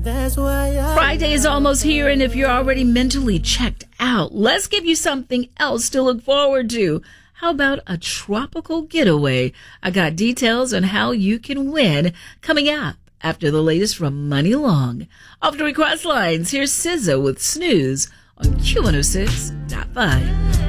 That's why Friday is almost here, and if you're already mentally checked out, let's give you something else to look forward to. How about a tropical getaway? I got details on how you can win coming up after the latest from Money Long. Off to Request Lines, here's SZA with Snooze on Q106.5.